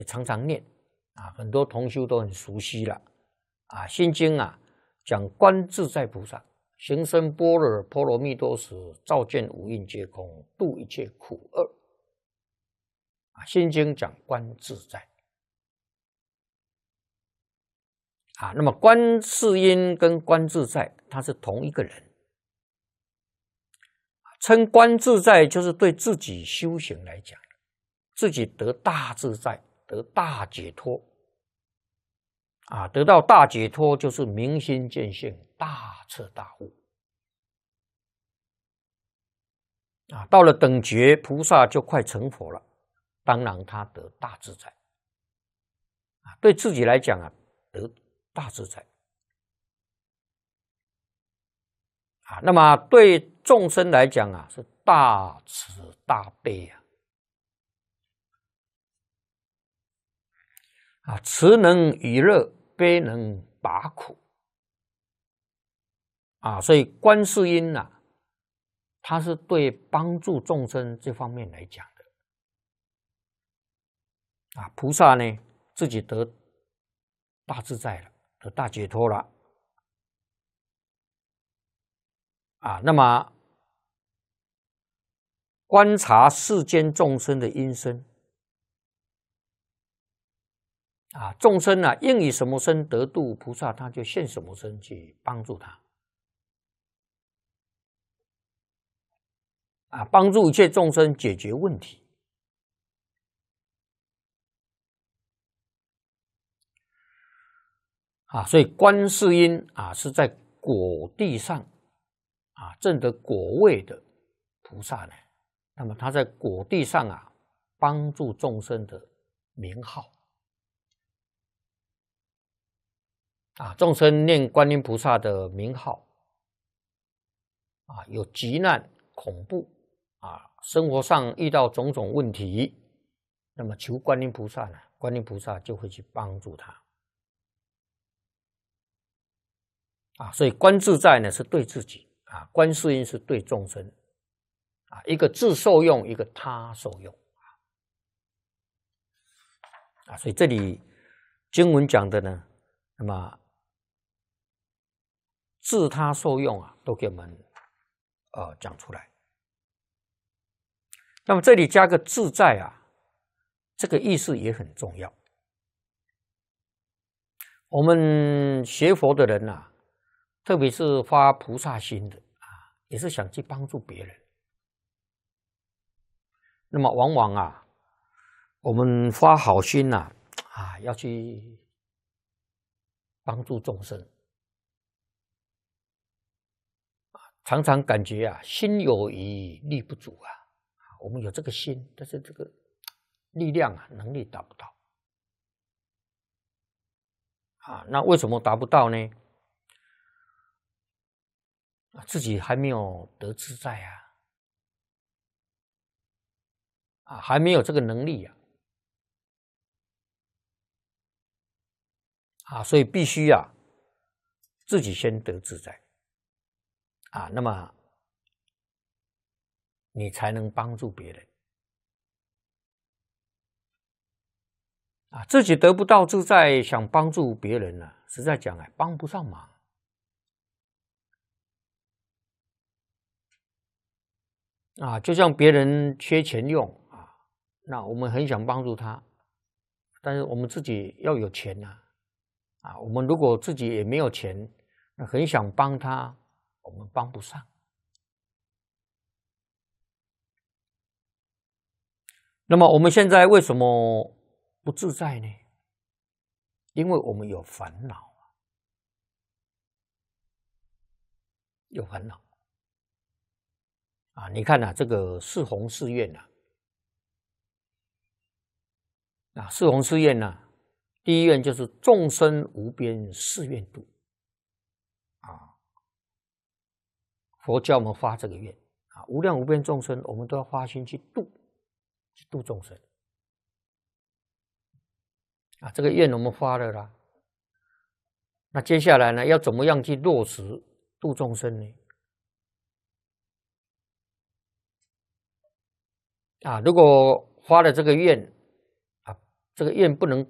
也常常念啊，很多同修都很熟悉了啊。心经啊讲观自在菩萨行深般若波罗蜜多时，照见五蕴皆空，度一切苦厄。啊，心经讲观自在啊，那么观世音跟观自在，它是同一个人。称观自在，就是对自己修行来讲，自己得大自在，得大解脱啊，得到大解脱就是明心见性，大彻大悟啊。到了等觉，菩萨就快成佛了，当然他得大自在啊。对自己来讲啊，得大自在啊。那么对众生来讲啊，是大慈大悲啊，慈能与乐，悲能拔苦啊。所以观世音啊，它是对帮助众生这方面来讲的啊。菩萨呢，自己得大自在了，得大解脱了啊。那么观察世间众生的因身啊，众生啊应以什么身得度，菩萨他就现什么身去帮助他啊，帮助一切众生解决问题啊。所以观世音啊是在果地上啊证得果位的菩萨呢，那么他在果地上啊帮助众生的名号啊，众生念观音菩萨的名号啊，有急难恐怖啊，生活上遇到种种问题，那么求观音菩萨呢，观音菩萨就会去帮助他啊。所以观自在呢是对自己啊，观世音是对众生啊，一个自受用，一个他受用啊。所以这里经文讲的呢，那么自他受用啊，都给我们讲出来。那么这里加个自在啊，这个意思也很重要。我们学佛的人啊，特别是发菩萨心的啊，也是想去帮助别人。那么往往啊，我们发好心呐啊，要去帮助众生，常常感觉啊，心有余力不足啊。我们有这个心，但是这个力量啊，能力达不到啊。那为什么达不到呢？自己还没有得自在啊，还没有这个能力啊，所以必须啊，自己先得自在啊，那么你才能帮助别人啊。自己得不到自在，想帮助别人呢，实在讲帮不上忙啊。就像别人缺钱用啊，那我们很想帮助他，但是我们自己要有钱啊。我们如果自己也没有钱，那很想帮他，我们帮不上。那么我们现在为什么不自在呢？因为我们有烦恼有烦恼啊。你看这个四弘誓愿四弘誓愿第一愿就是众生无边誓愿度啊。佛教我们发这个愿啊，无量无边众生，我们都要发心去度众生啊。这个愿我们发了啦，那接下来呢，要怎么样去落实度众生呢？啊，如果发了这个愿啊， 这个愿不能